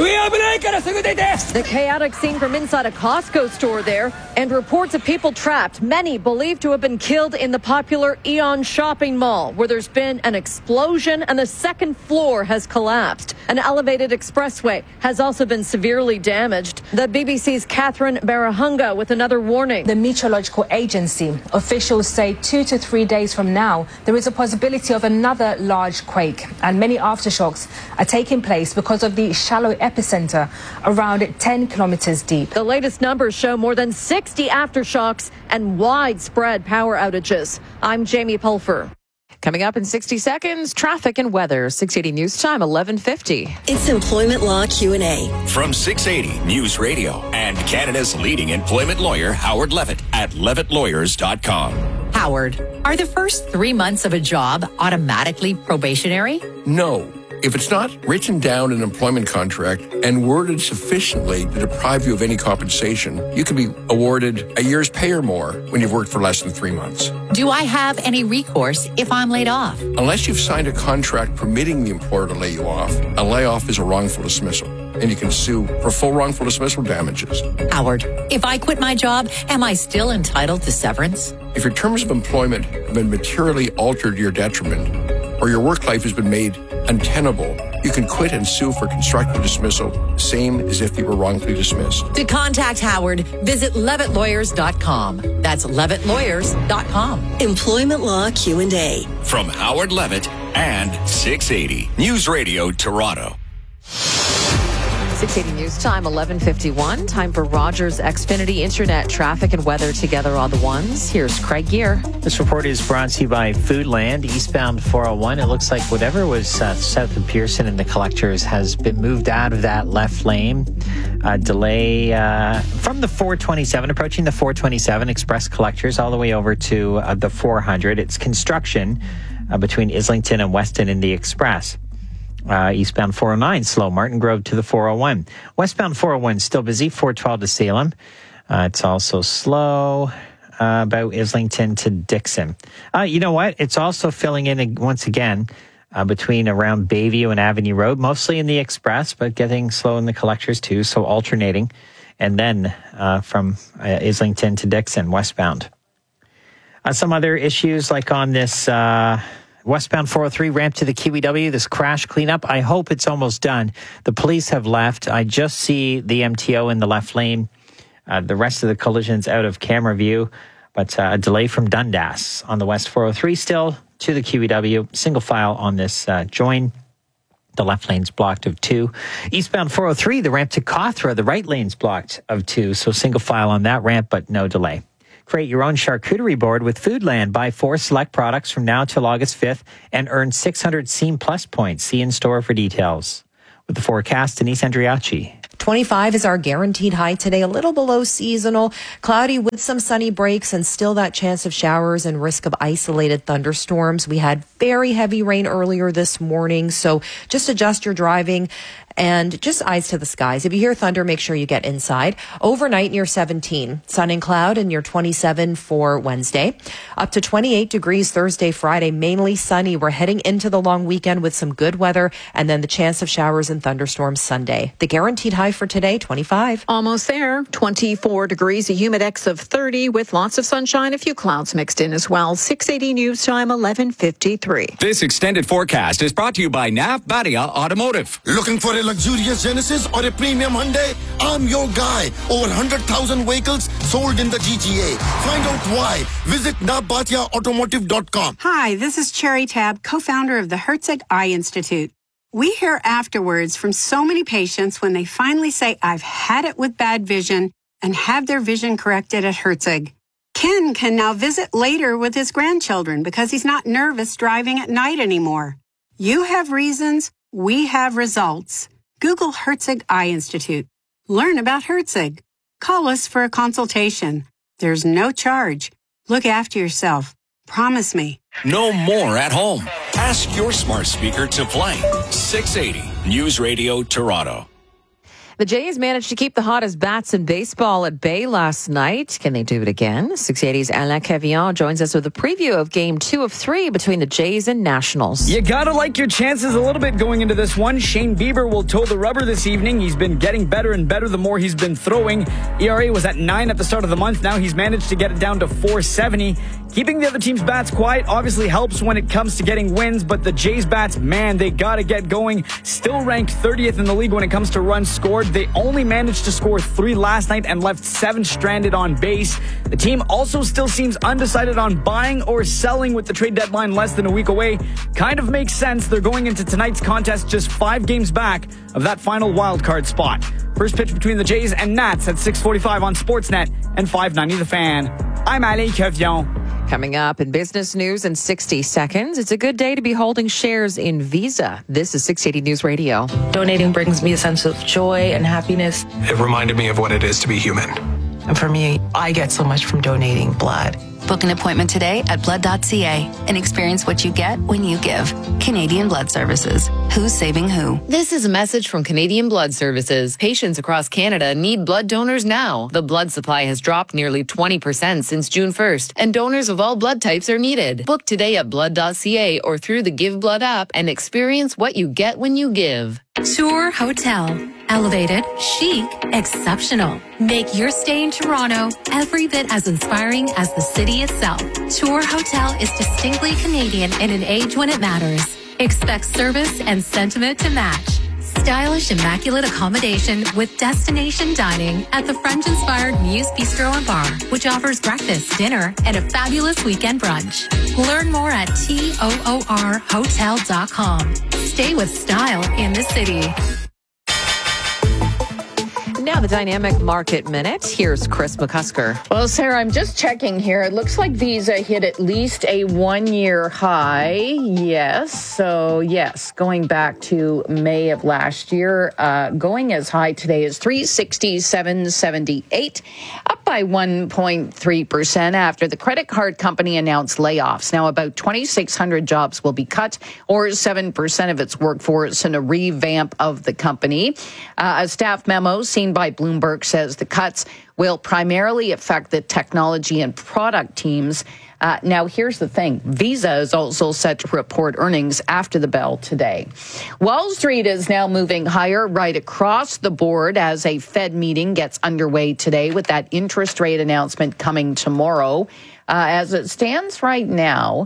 S24: The chaotic scene from inside a Costco store there, and reports of people trapped, many believed to have been killed in the popular Aeon shopping mall, where there's been an explosion and the second floor has collapsed. An elevated expressway has also been severely damaged. The B B C's Catherine Barahunga with another warning.
S25: The Meteorological Agency officials say two to three days from now, there is a possibility of another large quake, and many aftershocks are taking place because of the shallow epicenter around ten kilometers deep.
S24: The latest numbers show more than sixty aftershocks and widespread power outages. I'm Jamie Pulfer.
S4: Coming up in sixty seconds, traffic and weather. six eighty News Time, eleven fifty.
S28: It's Employment Law Q and A.
S29: From six eighty News Radio and Canada's leading employment lawyer, Howard Levitt, at levitt lawyers dot com.
S10: Howard, are the first three months of a job automatically probationary?
S30: No. If it's not written down in an employment contract and worded sufficiently to deprive you of any compensation, you can be awarded a year's pay or more when you've worked for less than three months.
S10: Do I have any recourse if I'm laid off?
S30: Unless you've signed a contract permitting the employer to lay you off, a layoff is a wrongful dismissal, and you can sue for full wrongful dismissal damages.
S10: Howard, if I quit my job, am I still entitled to severance?
S30: If your terms of employment have been materially altered to your detriment, or your work life has been made untenable, you can quit and sue for constructive dismissal, same as if you were wrongfully dismissed.
S10: To contact Howard, visit levitt lawyers dot com. That's levitt lawyers dot com.
S28: Employment Law Q and A.
S29: From Howard Levitt and six eighty News Radio Toronto.
S4: six eighty News Time, eleven fifty-one. Time for Rogers Xfinity Internet traffic and weather together on the ones. Here's Craig Gear.
S11: This report is brought to you by Foodland, eastbound four oh one. It looks like whatever was uh, south of Pearson and the collectors has been moved out of that left lane. Uh, delay uh, from the four twenty-seven, approaching the four twenty-seven express collectors all the way over to uh, the four hundred. It's construction uh, between Islington and Weston in the express. Uh, eastbound four oh nine, slow. Martin Grove to the four oh one. Westbound four oh one, still busy. four twelve to Salem. Uh, it's also slow uh, about Islington to Dixon. Uh, you know what? It's also filling in once again uh, between around Bayview and Avenue Road, mostly in the express, but getting slow in the collectors too, so alternating. And then uh, from uh, Islington to Dixon, westbound. Uh, some other issues like on this... Uh, Westbound four oh three ramp to the Kiwi W. This crash cleanup, I hope it's almost done. The police have left. I just see the M T O in the left lane. Uh, the rest of the collision's out of camera view, but uh, a delay from Dundas on the West four oh three still to the Q E W. Single file on this uh, join. The left lane's blocked of two. Eastbound four oh three, the ramp to Cawthra, the right lane's blocked of two. So single file on that ramp, but no delay. Create your own charcuterie board with Foodland. Buy four select products from now till August fifth and earn six hundred Scene Plus points. See in store for details. With the forecast, Denise Andriachi.
S1: twenty-five is our guaranteed high today, a little below seasonal, cloudy with some sunny breaks and still that chance of showers and risk of isolated thunderstorms. We had very heavy rain earlier this morning, so just adjust your driving and just eyes to the skies. If you hear thunder, make sure you get inside. Overnight near seventeen, sun and cloud and near twenty-seven for Wednesday. Up to twenty-eight degrees Thursday, Friday, mainly sunny. We're heading into the long weekend with some good weather and then the chance of showers and thunderstorms Sunday. The guaranteed high for today, twenty-five.
S3: Almost there. twenty-four degrees, a humidex of thirty with lots of sunshine, a few clouds mixed in as well. six eighty news time, eleven fifty-three.
S20: This extended forecast is brought to you by Nav Badia Automotive.
S18: Looking for a luxurious Genesis or a premium Hyundai? I'm your guy. Over one hundred thousand vehicles sold in the G T A. Find out why. Visit nav batia automotive dot com.
S2: Hi, this is Cherry Tab, co-founder of the Herzig Eye Institute. We hear afterwards from so many patients when they finally say, I've had it with bad vision, and have their vision corrected at Herzig. Ken can now visit later with his grandchildren because he's not nervous driving at night anymore. You have reasons, we have results. Google Herzig Eye Institute. Learn about Herzig. Call us for a consultation. There's no charge. Look after yourself. Promise me.
S29: No more at home. Ask your smart speaker to play six eighty News Radio Toronto.
S4: The Jays managed to keep the hottest bats in baseball at bay last night. Can they do it again? six eighty's Alain Cavillon joins us with a preview of game two of three between the Jays and Nationals.
S15: You gotta like your chances a little bit going into this one. Shane Bieber will toe the rubber this evening. He's been getting better and better the more he's been throwing. E R A was at nine at the start of the month. Now he's managed to get it down to four seventy. Keeping the other team's bats quiet obviously helps when it comes to getting wins, but the Jays bats, man, they gotta get going. Still ranked thirtieth in the league when it comes to runs scored. They only managed to score three last night and left seven stranded on base. The team also still seems undecided on buying or selling with the trade deadline less than a week away. Kind of makes sense. They're going into tonight's contest just five games back of that final wildcard spot. First pitch between the Jays and Nats at six forty-five on Sportsnet and five ninety The Fan. I'm Alain Cavillon.
S4: Coming up in business news in sixty seconds, it's a good day to be holding shares in Visa. This is six eighty News Radio.
S5: Donating brings me a sense of joy and happiness.
S8: It reminded me of what it is to be human.
S5: And for me, I get so much from donating blood.
S9: Book an appointment today at blood dot c a and experience what you get when you give. Canadian Blood Services. Who's saving who?
S12: This is a message from Canadian Blood Services. Patients across Canada need blood donors now. The blood supply has dropped nearly twenty percent since June first, and donors of all blood types are needed. Book today at blood dot c a or through the Give Blood app and experience what you get when you give.
S14: Tour Hotel. Elevated, chic, exceptional. Make your stay in Toronto every bit as inspiring as the city itself. Tour Hotel is distinctly Canadian in an age when it matters. Expect service and sentiment to match. Stylish, immaculate accommodation with destination dining at the French-inspired Muse Bistro and Bar, which offers breakfast, dinner, and a fabulous weekend brunch. Learn more at toor hotel dot com. Stay with style in the city.
S4: Now the Dynamic Market Minute. Here's Chris McCusker.
S19: Well, Sarah, I'm just checking here. It looks like Visa hit at least a one-year high. Yes. So, yes, going back to May of last year, uh, going as high today as three sixty-seven seventy-eight, up by one point three percent after the credit card company announced layoffs. Now, about twenty-six hundred jobs will be cut, or seven percent of its workforce, in a revamp of the company. Uh, a staff memo seen by Bloomberg says the cuts will primarily affect the technology and product teams. Uh, now, here's the thing. Visa is also set to report earnings after the bell today. Wall Street is now moving higher right across the board as a Fed meeting gets underway today with that interest rate announcement coming tomorrow. Uh, as it stands right now,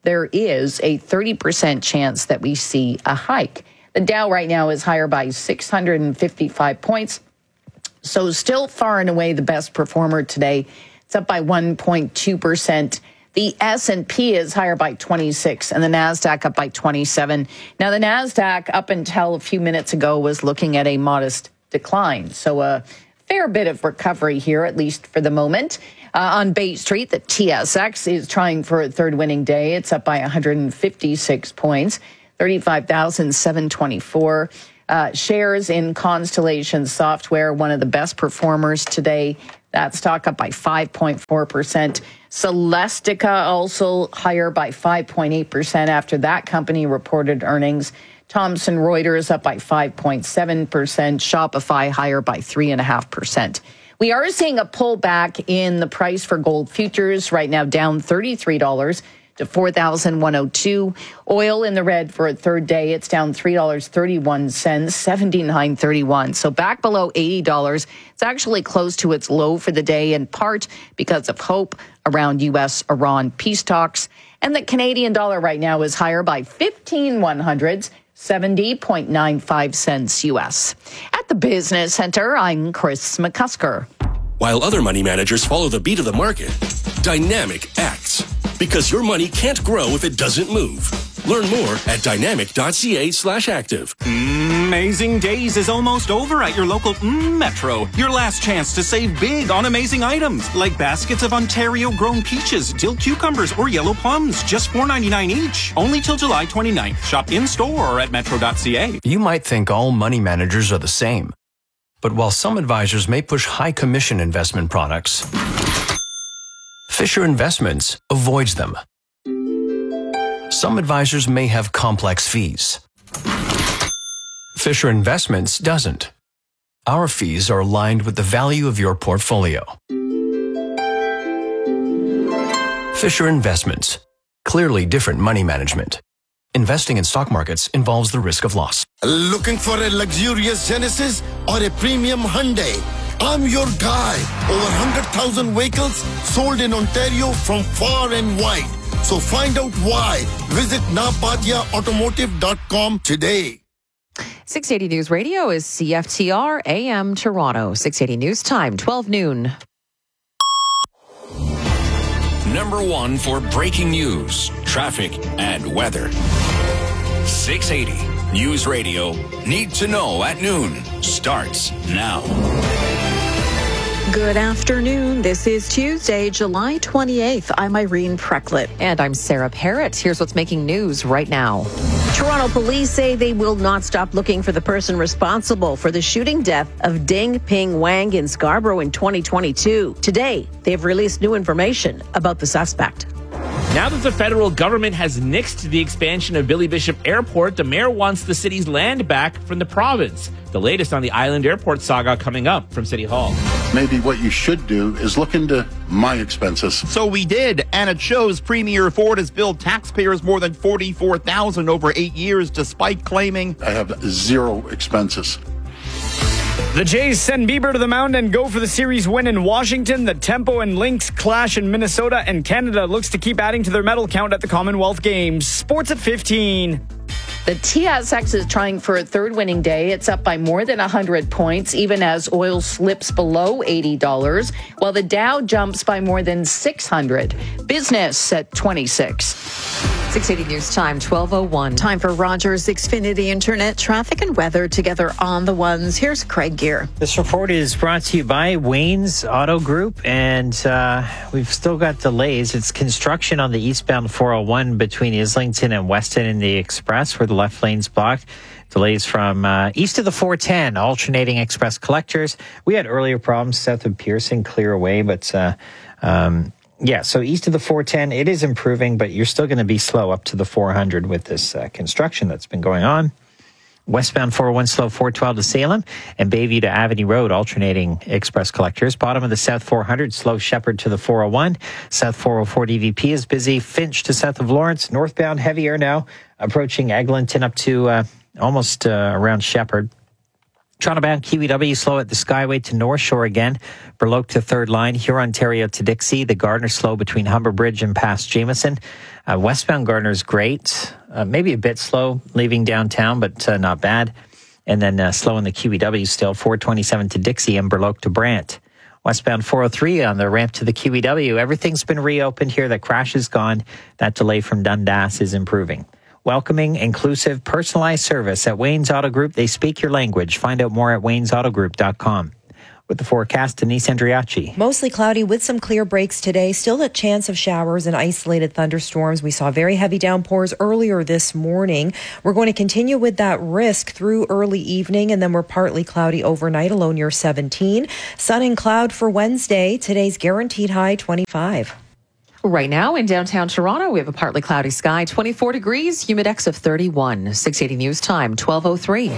S19: there is a thirty percent chance that we see a hike. The Dow right now is higher by six hundred fifty-five points. So still far and away the best performer today. It's up by one point two percent. The S and P is higher by twenty-six and the NASDAQ up by twenty-seven. Now, the NASDAQ up until a few minutes ago was looking at a modest decline. So a fair bit of recovery here, at least for the moment. Uh, on Bay Street, the T S X is trying for a third winning day. It's up by one hundred fifty-six points, thirty-five thousand seven hundred twenty-four. Uh, shares in Constellation Software, one of the best performers today. That stock up by five point four percent. Celestica also higher by five point eight percent after that company reported earnings. Thomson Reuters up by five point seven percent. Shopify higher by three point five percent. We are seeing a pullback in the price for gold futures, right now down thirty-three dollars to four thousand one hundred two. Oil in the red for a third day. It's down three dollars and thirty-one cents, seventy-nine thirty-one. So back below eighty dollars. It's actually close to its low for the day, in part because of hope around U S Iran peace talks. And the Canadian dollar right now is higher by fifteen one hundredths, seventy point nine five cents U S. At the Business Center, I'm Chris McCusker.
S6: While other money managers follow the beat of the market, Dynamic acts. Because your money can't grow if it doesn't move. Learn more at dynamic.ca slash active.
S7: Amazing Days is almost over at your local mm, Metro. Your last chance to save big on amazing items like baskets of Ontario-grown peaches, dill cucumbers, or yellow plums, just four ninety-nine each. Only till July twenty-ninth. Shop in-store or at metro dot c a.
S13: You might think all money managers are the same. But while some advisors may push high-commission investment products, Fisher Investments avoids them. Some advisors may have complex fees. Fisher Investments doesn't. Our fees are aligned with the value of your portfolio. Fisher Investments. Clearly different money management. Investing in stock markets involves the risk of loss.
S18: Looking for a luxurious Genesis or a premium Hyundai? I'm your guy. Over one hundred thousand vehicles sold in Ontario from far and wide. So find out why. Visit nabadia automotive dot com today.
S4: six eighty News Radio is C F T R A M Toronto. six eighty News Time, twelve noon.
S29: Number one for breaking news, traffic, and weather. six eighty News Radio. Need to know at noon. Starts now.
S3: Good afternoon. This is Tuesday, July twenty-eighth. I'm Irene Precklett.
S4: And I'm Sarah Parrott. Here's what's making news right now.
S16: Toronto police say they will not stop looking for the person responsible for the shooting death of Ding Ping Wang in Scarborough in twenty twenty-two. Today, they've released new information about the suspect.
S17: Now that the federal government has nixed the expansion of Billy Bishop Airport, the mayor wants the city's land back from the province. The latest on the Island Airport saga coming up from City Hall.
S21: Maybe what you should do is look into my expenses.
S22: So we did, and it shows Premier Ford has billed taxpayers more than forty-four thousand dollars over eight years, despite claiming
S21: I have zero expenses.
S15: The Jays send Bieber to the mound and go for the series win in Washington. The Tempo and Lynx clash in Minnesota, and Canada looks to keep adding to their medal count at the Commonwealth Games. Sports at fifteen.
S19: The T S X is trying for a third winning day. It's up by more than one hundred points, even as oil slips below eighty dollars, while the Dow jumps by more than six hundred. Business at twenty-six.
S4: six eighty News Time, twelve oh one.
S3: Time for Rogers Xfinity Internet traffic and weather together on the ones. Here's Craig Gear.
S11: This report is brought to you by Wayne's Auto Group, and uh, we've still got delays. It's construction on the eastbound four oh one between Islington and Weston in the Express, where the left lane's blocked. Delays from uh, east of the four ten, alternating express collectors. We had earlier problems south of Pearson, clear away, but uh, um, yeah, so east of the four ten, it is improving, but you're still going to be slow up to the four hundred with this uh, construction that's been going on. Westbound four oh one slow four twelve to Salem, and Bayview to Avenue Road, alternating express collectors. Bottom of the South four hundred, slow Shepherd to the four oh one. South four oh four D V P is busy. Finch to south of Lawrence. Northbound heavier now, approaching Eglinton up to uh, almost uh, around Shepherd. Toronto-bound Kiwi W slow at the Skyway to North Shore again. Burloak to third line. Huron-Ontario to Dixie. The Gardner slow between Humber Bridge and past Jameson. Uh, westbound Gardner's great. Uh, maybe a bit slow leaving downtown, but uh, not bad. And then uh, slow in the Kiwi W still. four twenty-seven to Dixie and Burloak to Brant. Westbound four oh three on the ramp to the Kiwi W. Everything's been reopened here. The crash is gone. That delay from Dundas is improving. Welcoming, inclusive, personalized service at Wayne's Auto Group. They speak your language. Find out more at waynes auto group dot com. With the forecast, Denise Andriachi.
S1: Mostly cloudy with some clear breaks today. Still a chance of showers and isolated thunderstorms. We saw very heavy downpours earlier this morning. We're going to continue with that risk through early evening, and then we're partly cloudy overnight, a low near seventeen. Sun and cloud for Wednesday. Today's guaranteed high twenty-five.
S4: Right now in downtown Toronto, we have a partly cloudy sky, twenty-four degrees, humidex of thirty-one. six eighty News Time, twelve oh three.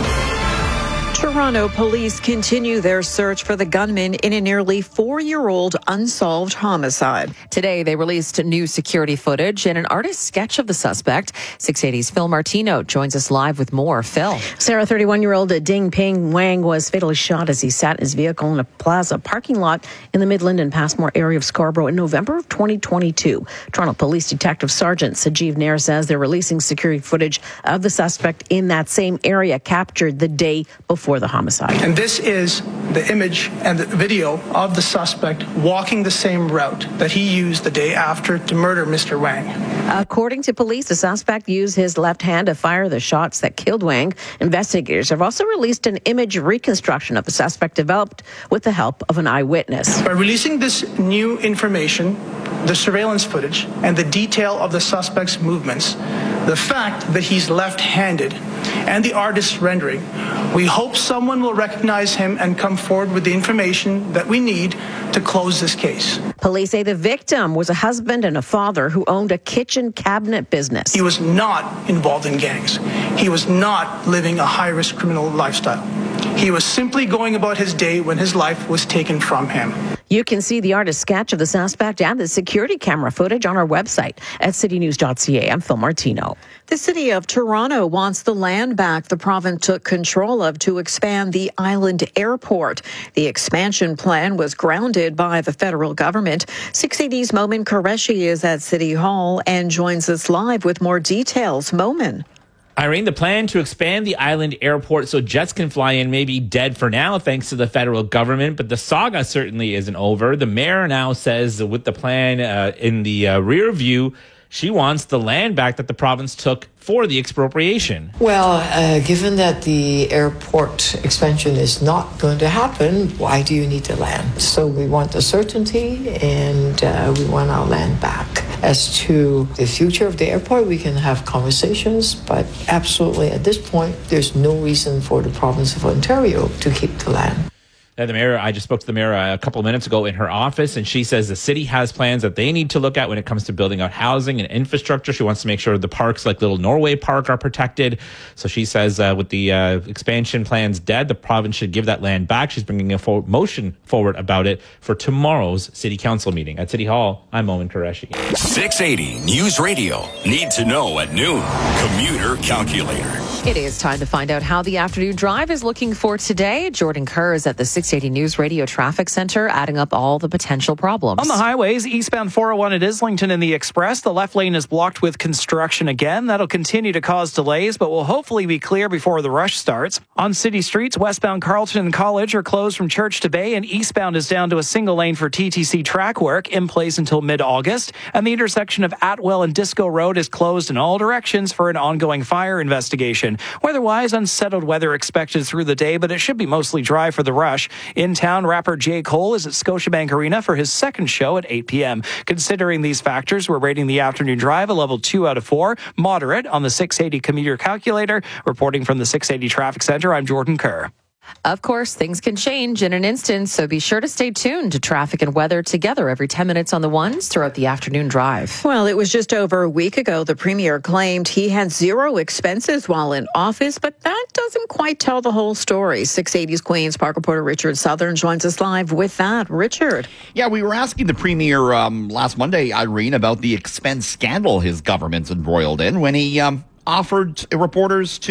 S3: Toronto police continue their search for the gunman in a nearly four-year-old unsolved homicide.
S4: Today, they released new security footage and an artist's sketch of the suspect. six eighty's Phil Martino joins us live with more. Phil.
S16: Sarah, thirty-one-year-old Ding Ping Wang was fatally shot as he sat in his vehicle in a plaza parking lot in the Midland and Passmore area of Scarborough in November of twenty twenty-two. Toronto Police Detective Sergeant Sajeev Nair says they're releasing security footage of the suspect in that same area captured the day before the homicide.
S10: And this is the image and the video of the suspect walking the same route that he used the day after to murder Mister Wang.
S16: According to police, the suspect used his left hand to fire the shots that killed Wang. Investigators have also released an image reconstruction of the suspect developed with the help of an eyewitness.
S10: By releasing this new information, the surveillance footage, and the detail of the suspect's movements, the fact that he's left-handed, and the artist's rendering, we hope someone will recognize him and come forward with the information that we need to close this case.
S16: Police say the victim was a husband and a father who owned a kitchen cabinet business.
S10: He was not involved in gangs. He was not living a high-risk criminal lifestyle. He was simply going about his day when his life was taken from him.
S16: You can see the artist's sketch of the suspect and the security camera footage on our website at city news dot c a. I'm Phil Martino.
S3: The city of Toronto wants the land back the province took control of to expand the island airport. The expansion plan was grounded by the federal government. six eighty's Momin Qureshi is at City Hall and joins us live with more details. Momin.
S17: Irene, the plan to expand the island airport so jets can fly in may be dead for now thanks to the federal government, but the saga certainly isn't over. The mayor now says with the plan uh, in the uh, rear view, she wants the land back that the province took for the expropriation.
S20: Well, uh, given that the airport expansion is not going to happen, why do you need the land? So we want the certainty and uh, we want our land back. As to the future of the airport, we can have conversations, but absolutely at this point, there's no reason for the province of Ontario to keep the land.
S17: And the mayor, I just spoke to the mayor a couple of minutes ago in her office, and she says the city has plans that they need to look at when it comes to building out housing and infrastructure. She wants to make sure the parks like Little Norway Park are protected. So she says uh, with the uh, expansion plans dead, the province should give that land back. She's bringing a for- motion forward about it for tomorrow's city council meeting. At City Hall, I'm Momin Qureshi.
S29: six eighty News Radio. Need to know at noon. Commuter Calculator.
S4: It is time to find out how the afternoon drive is looking for today. Jordan Kerr is at the six eighty News Radio Traffic Center, adding up all the potential problems.
S23: On the highways, eastbound four oh one at Islington and the Express, the left lane is blocked with construction again. That'll continue to cause delays, but will hopefully be clear before the rush starts. On city streets, westbound Carleton and College are closed from Church to Bay, and eastbound is down to a single lane for T T C track work in place until mid-August. And the intersection of Atwell and Disco Road is closed in all directions for an ongoing fire investigation. Weather-wise, unsettled weather expected through the day, but it should be mostly dry for the rush. In town, rapper J. Cole is at Scotiabank Arena for his second show at eight p.m. Considering these factors, we're rating the afternoon drive a level two out of four, moderate on the six eighty commuter calculator. Reporting from the six eighty Traffic Center, I'm Jordan Kerr.
S4: Of course, things can change in an instant, so be sure to stay tuned to traffic and weather together every ten minutes on the ones throughout the afternoon drive.
S3: Well, it was just over a week ago the premier claimed he had zero expenses while in office, but that doesn't quite tell the whole story. six eighty's Queen's Park reporter Richard Southern joins us live with that. Richard.
S24: Yeah, we were asking the premier um, last Monday, Irene, about the expense scandal his government's embroiled in when he um, offered reporters to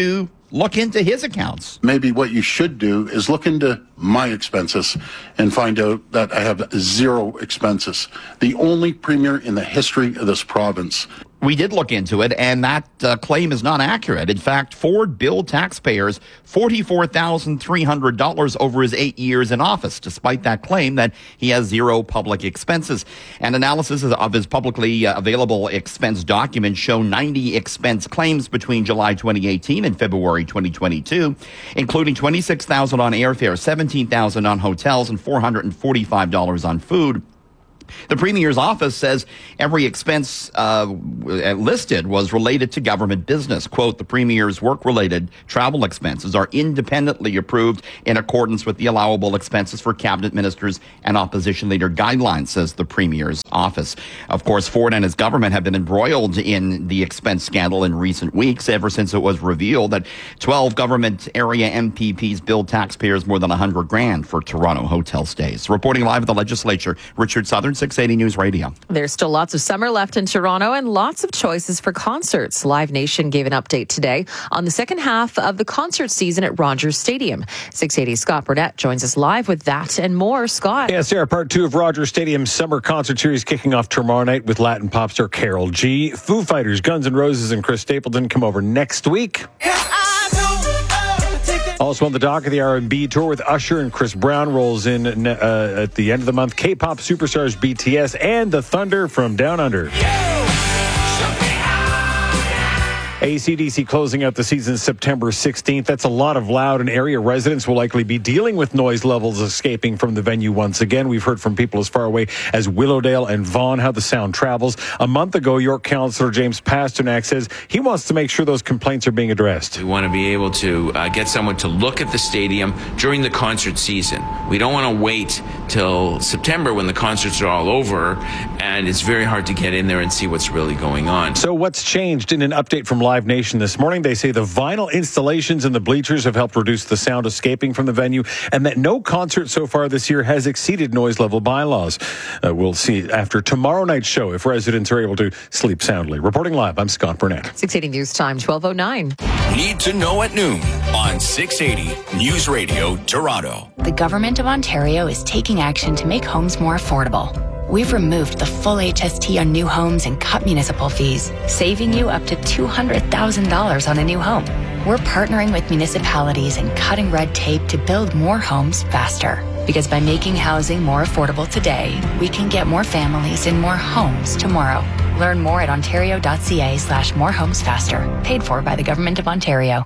S22: look into his accounts.
S21: Maybe what you should do is look into my expenses and find out that I have zero expenses. The only premier in the history of this province.
S22: We did look into it, and that uh, claim is not accurate. In fact, Ford billed taxpayers forty-four thousand three hundred dollars over his eight years in office, despite that claim that he has zero public expenses. And analysis of his publicly uh, available expense documents show ninety expense claims between July twenty eighteen and February twenty twenty-two, including twenty-six thousand dollars on airfare, seventeen thousand dollars on hotels, and four hundred forty-five dollars on food. The Premier's office says every expense uh, listed was related to government business. Quote, the Premier's work-related travel expenses are independently approved in accordance with the allowable expenses for cabinet ministers and opposition leader guidelines, says the Premier's office. Of course, Ford and his government have been embroiled in the expense scandal in recent weeks, ever since it was revealed that twelve government area M P Ps billed taxpayers more than one hundred grand for Toronto hotel stays. Reporting live at the legislature, Richard Southern, six eighty News Radio.
S4: There's still lots of summer left in Toronto and lots of choices for concerts. Live Nation gave an update today on the second half of the concert season at Rogers Stadium. six eighty Scott Burnett joins us live with that and more. Scott.
S2: Yes, Sarah, part two of Rogers Stadium's summer concert series kicking off tomorrow night with Latin pop star Karol G. Foo Fighters, Guns N' Roses, and Chris Stapleton come over next week. Also on the dock of the R and B tour with Usher and Chris Brown rolls in uh, at the end of the month. K-pop superstars B T S and The Thunder from Down Under. A C D C closing out the season September sixteenth. That's a lot of loud, and area residents will likely be dealing with noise levels escaping from the venue once again. We've heard from people as far away as Willowdale and Vaughan how the sound travels. A month ago, York Councillor James Pasternak says he wants to make sure those complaints are being addressed.
S5: We want to be able to uh, get someone to look at the stadium during the concert season. We don't want to wait till September when the concerts are all over, and it's very hard to get in there and see what's really going on.
S2: So what's changed? In an update from Live Nation this morning, they say the vinyl installations in the bleachers have helped reduce the sound escaping from the venue, and that no concert so far this year has exceeded noise level bylaws. Uh, we'll see after tomorrow night's show if residents are able to sleep soundly. Reporting live, I'm Scott Burnett.
S4: six eighty News Time, twelve oh nine.
S29: Need to know at noon on six eighty News Radio Toronto.
S8: The Government of Ontario is taking action to make homes more affordable. We've removed the full H S T on new homes and cut municipal fees, saving you up to two hundred thousand dollars on a new home. We're partnering with municipalities and cutting red tape to build more homes faster. Because by making housing more affordable today, we can get more families in more homes tomorrow. Learn more at ontario.ca slash more homes faster. Paid for by the Government of Ontario.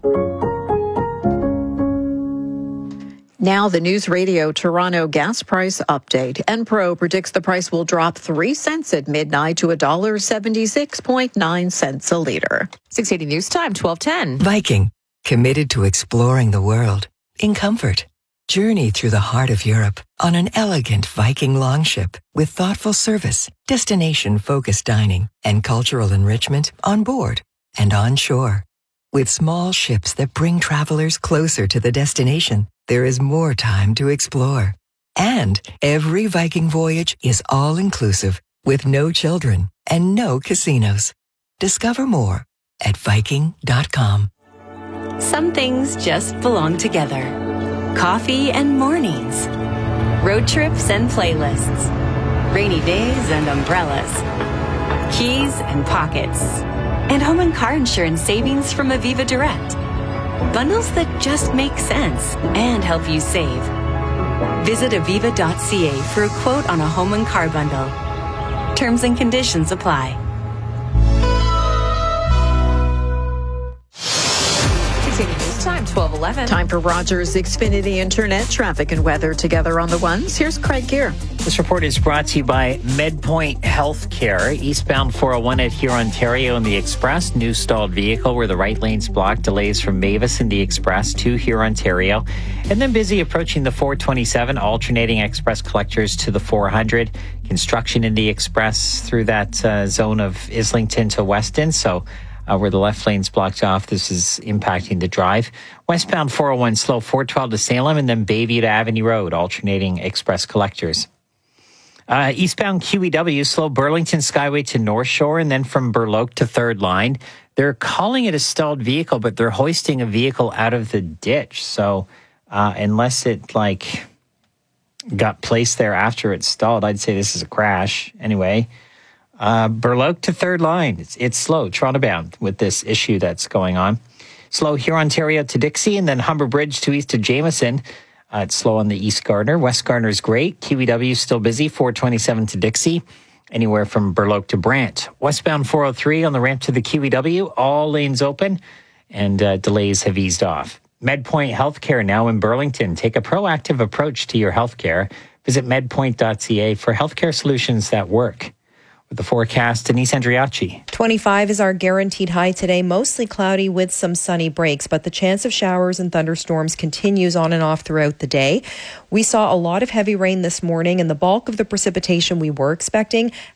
S3: Now, the News Radio Toronto gas price update. Enpro predicts the price will drop three cents at midnight to one dollar seventy-six point nine cents a litre.
S4: six eighty News Time, twelve ten.
S9: Viking, committed to exploring the world in comfort. Journey through the heart of Europe on an elegant Viking longship with thoughtful service, destination-focused dining, and cultural enrichment on board and on shore. With small ships that bring travelers closer to the destination, there is more time to explore. And every Viking voyage is all-inclusive with no children and no casinos. Discover more at Viking dot com.
S12: Some things just belong together. Coffee and mornings. Road trips and playlists. Rainy days and umbrellas. Keys and pockets. And home and car insurance savings from Aviva Direct. Bundles that just make sense and help you save. Visit aviva dot c a for a quote on a home and car bundle. Terms and conditions apply.
S4: Time, twelve eleven.
S3: Time for Rogers Xfinity Internet traffic and weather together on the ones. Here's Craig Gear.
S11: This report is brought to you by MedPoint Healthcare. Eastbound four oh one at Hurontario in the Express. New stalled vehicle where the right lane's blocked. Delays from Mavis in the Express to Hurontario. And then busy approaching the four twenty-seven, alternating Express collectors to the four hundred. Construction in the Express through that uh, zone of Islington to Weston. So Uh, where the left lane's blocked off. This is impacting the drive. Westbound four oh one slow, four twelve to Salem, and then Bayview to Avenue Road, alternating Express collectors. Uh, eastbound Q E W, slow Burlington Skyway to North Shore, and then from Burloak to Third Line. They're calling it a stalled vehicle, but they're hoisting a vehicle out of the ditch. So uh, unless it like got placed there after it stalled, I'd say this is a crash. Anyway, uh, Burloak to Third Line. It's, it's slow, Toronto bound, with this issue that's going on. Slow here, Ontario to Dixie, and then Humber Bridge to east to Jameson. Uh, it's slow on the East Gardner. West Gardner's great. Q E W still busy, four twenty-seven to Dixie. Anywhere from Burloak to Brant. Westbound four oh three on the ramp to the Q E W, all lanes open, and uh, delays have eased off. MedPoint Healthcare now in Burlington. Take a proactive approach to your healthcare. Visit medpoint dot c a for healthcare solutions that work. With the forecast, Denise Andriacci.
S1: twenty-five is our guaranteed high today. Mostly cloudy with some sunny breaks, but the chance of showers and thunderstorms continues on and off throughout the day. We saw a lot of heavy rain this morning, and the bulk of the precipitation we were expecting